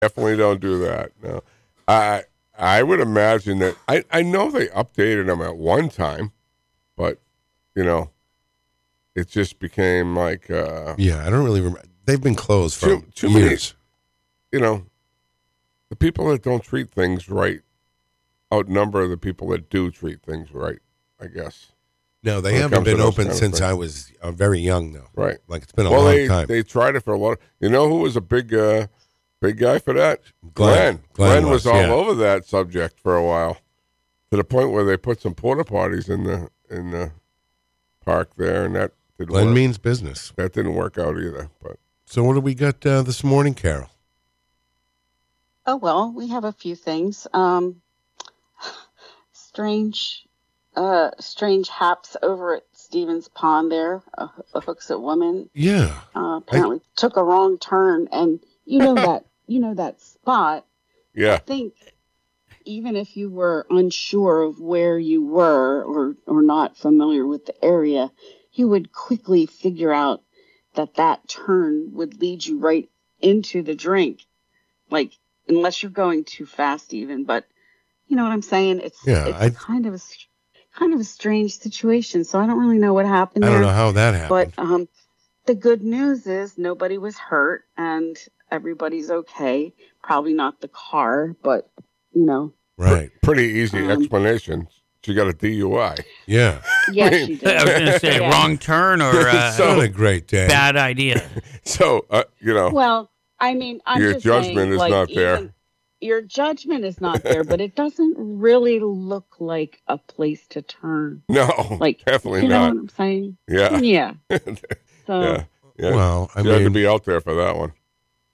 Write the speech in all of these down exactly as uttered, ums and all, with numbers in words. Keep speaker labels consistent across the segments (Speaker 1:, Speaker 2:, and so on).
Speaker 1: Definitely don't do that. No, I I would imagine that I I know they updated them at one time, but you know, it just became like uh,
Speaker 2: Yeah, I don't really remember. They've been closed for
Speaker 1: too too many.
Speaker 2: years.
Speaker 1: You know, the people that don't treat things right outnumber the people that do treat things right. I guess.
Speaker 2: No, they
Speaker 1: When it
Speaker 2: haven't
Speaker 1: comes to
Speaker 2: been
Speaker 1: those
Speaker 2: open
Speaker 1: kind of
Speaker 2: since
Speaker 1: things.
Speaker 2: I was uh, very young, though.
Speaker 1: Right.
Speaker 2: Like it's been a
Speaker 1: Well,
Speaker 2: long
Speaker 1: they
Speaker 2: time.
Speaker 1: they tried it for a lot. You know who was a big uh, big guy for that?
Speaker 2: Glenn.
Speaker 1: Glenn.
Speaker 2: Glenn
Speaker 1: was,
Speaker 2: was,
Speaker 1: all
Speaker 2: yeah.
Speaker 1: over that subject for a while, to the point where they put some porta potties in the in the park there, and that didn't
Speaker 2: Glenn
Speaker 1: work.
Speaker 2: means business.
Speaker 1: That didn't work out either. But
Speaker 2: So what do we got uh, this morning, Carol?
Speaker 3: Oh, well, we have a few things. Um, strange, uh, strange haps over at Stevens Pond there, a, a Hooksett woman.
Speaker 2: Yeah.
Speaker 3: Uh, apparently I... took a wrong turn. And you know that, you know, that spot.
Speaker 1: yeah,
Speaker 3: I think even if you were unsure of where you were or, or not familiar with the area, you would quickly figure out that that turn would lead you right into the drink. Like, unless you're going too fast even, but you know what I'm saying? It's,
Speaker 2: Yeah,
Speaker 3: it's
Speaker 2: I-
Speaker 3: kind of a, kind of a strange situation. So I don't really know what happened
Speaker 2: I
Speaker 3: there.
Speaker 2: don't know how that happened.
Speaker 3: But um, the good news is nobody was hurt and everybody's okay. Probably not the car, but you know.
Speaker 2: Right.
Speaker 1: pretty easy
Speaker 3: Um,
Speaker 1: explanation. She got a D U I.
Speaker 2: Yeah.
Speaker 3: Yes, she did.
Speaker 4: I was going to say
Speaker 3: Yeah.
Speaker 4: wrong turn or uh,
Speaker 1: So-
Speaker 2: What a great day.
Speaker 4: bad idea.
Speaker 1: So uh, you know,
Speaker 3: Well, I mean, I'm
Speaker 1: Your
Speaker 3: just
Speaker 1: judgment
Speaker 3: saying,
Speaker 1: is
Speaker 3: like,
Speaker 1: not there.
Speaker 3: even- Your judgment is not there, but it doesn't really look like a place to turn.
Speaker 1: no,
Speaker 3: Like,
Speaker 1: definitely
Speaker 3: you know
Speaker 1: not.
Speaker 3: what I'm saying?
Speaker 1: Yeah,
Speaker 3: Yeah. So,
Speaker 1: yeah, yeah.
Speaker 2: Well, I
Speaker 1: you had to
Speaker 2: mean,
Speaker 1: be out there for that one,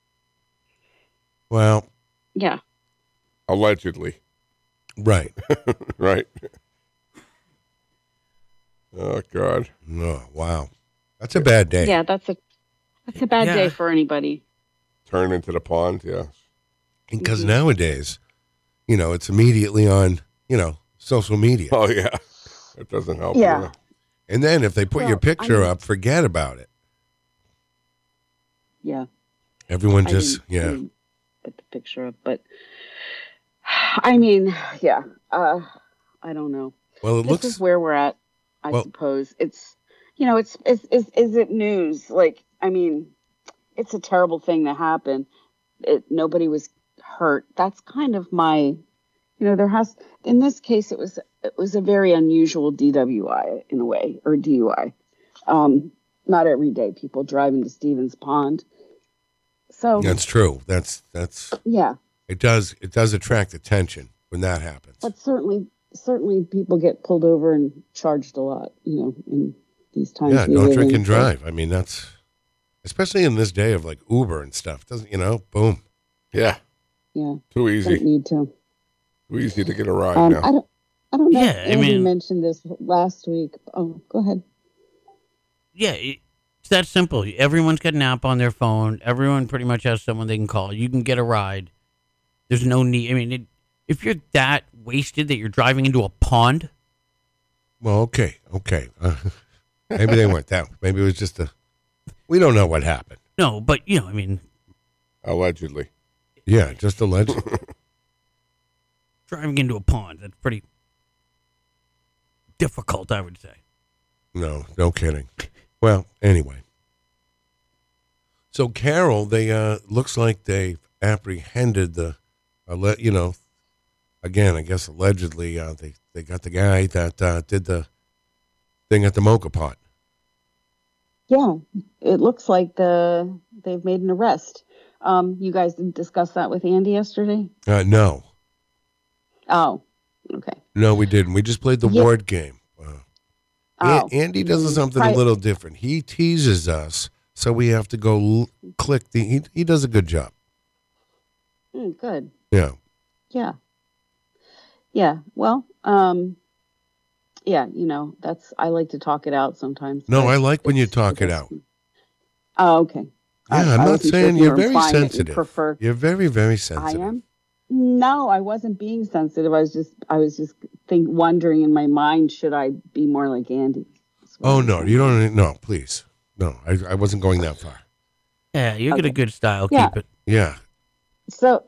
Speaker 2: well,
Speaker 3: yeah.
Speaker 1: allegedly.
Speaker 2: right.
Speaker 1: Right. Oh God.
Speaker 2: Oh, wow. That's a bad day.
Speaker 3: Yeah, that's a that's a bad
Speaker 4: Yeah.
Speaker 3: day for anybody.
Speaker 1: Turn into the pond. Yeah.
Speaker 2: Because
Speaker 3: Mhm.
Speaker 2: nowadays, you know, it's immediately on, you know, social media.
Speaker 1: Oh yeah. That doesn't help.
Speaker 3: Yeah.
Speaker 1: either.
Speaker 2: And then if they put
Speaker 3: Well,
Speaker 2: your picture
Speaker 3: I mean-
Speaker 2: up, forget about it.
Speaker 3: Yeah.
Speaker 2: Everyone
Speaker 3: I
Speaker 2: just,
Speaker 3: didn't- I
Speaker 2: yeah.
Speaker 3: didn't put the picture up, but I mean, yeah. Uh, I don't know.
Speaker 2: Well, it
Speaker 3: This
Speaker 2: looks,
Speaker 3: is where we're at, I
Speaker 2: Well-
Speaker 3: suppose. It's, you know, it's, is, is, is it news? Like, I mean, it's a terrible thing to happen. It, nobody was hurt. That's kind of my, you know, there has, in this case, it was, it was a very unusual D W I in a way, or D U I. Um, not every day people driving to Stevens Pond. So,
Speaker 2: that's true. That's, that's,
Speaker 3: yeah,
Speaker 2: it does, it does attract attention when that happens.
Speaker 3: but certainly, certainly people get pulled over and charged a lot, you know, in these times.
Speaker 2: Yeah,
Speaker 3: we
Speaker 2: don't
Speaker 3: live
Speaker 2: drink
Speaker 3: in.
Speaker 2: and drive. I mean, that's, especially in this day of like Uber and stuff, doesn't, you know, boom.
Speaker 1: Yeah.
Speaker 3: Yeah,
Speaker 1: Too
Speaker 3: don't
Speaker 1: easy.
Speaker 3: need to.
Speaker 1: Too easy to get a ride
Speaker 3: Um,
Speaker 1: now.
Speaker 3: I don't. I don't know
Speaker 4: Yeah,
Speaker 3: if
Speaker 4: I
Speaker 3: Andy
Speaker 4: mean-
Speaker 3: mentioned this last week. Oh, go ahead.
Speaker 4: Yeah, it- it's that simple. Everyone's got an app on their phone. Everyone pretty much has someone they can call. You can get a ride. There's no need. I mean, it, if you're that wasted that you're driving into a pond,
Speaker 2: Well, okay, okay. Uh, maybe they weren't that. Maybe it was just a, we don't know what happened.
Speaker 4: no, but, you know, I mean,
Speaker 1: Allegedly.
Speaker 2: Yeah, just alleged.
Speaker 4: driving into a pond, that's pretty difficult, I would say.
Speaker 2: No, no kidding. Well, anyway. So Carol, they uh looks like they apprehended the, uh, le- you know, again, I guess allegedly uh, they they got the guy that uh, did the thing at the Mocha Pot.
Speaker 3: Yeah, it looks like the they've made an arrest. Um, you guys didn't discuss that with Andy yesterday?
Speaker 2: Uh, no,
Speaker 3: Oh, okay.
Speaker 2: no, we didn't. We just played the
Speaker 3: Yeah.
Speaker 2: word game. Uh,
Speaker 3: Oh,
Speaker 2: A- Andy does
Speaker 3: Mm,
Speaker 2: something
Speaker 3: right.
Speaker 2: a little different. He teases us, so we have to go l- click the. He he does a good job.
Speaker 3: Mm, good.
Speaker 2: Yeah.
Speaker 3: Yeah. Yeah. Well, um, yeah. You know, that's I like to talk it out sometimes.
Speaker 2: No,
Speaker 3: but
Speaker 2: I like when you
Speaker 3: it's-
Speaker 2: talk it
Speaker 3: it's-
Speaker 2: out.
Speaker 3: Oh, okay. I-
Speaker 2: Yeah, I'm
Speaker 3: I
Speaker 2: not
Speaker 3: wasn't sure
Speaker 2: saying
Speaker 3: if you
Speaker 2: you're
Speaker 3: were
Speaker 2: very
Speaker 3: implying that you
Speaker 2: sensitive.
Speaker 3: prefer-
Speaker 2: You're very, very
Speaker 3: I
Speaker 2: sensitive.
Speaker 3: am. No, I wasn't being sensitive. I was just, I was just think wondering in my mind, should I be more like Andy? That's what
Speaker 2: Oh
Speaker 3: I'm
Speaker 2: no,
Speaker 3: saying.
Speaker 2: you don't. No, please, no. I, I wasn't going that far.
Speaker 4: Yeah, you get a
Speaker 3: Okay.
Speaker 4: good style.
Speaker 3: Yeah.
Speaker 4: Keep it.
Speaker 2: Yeah,
Speaker 3: So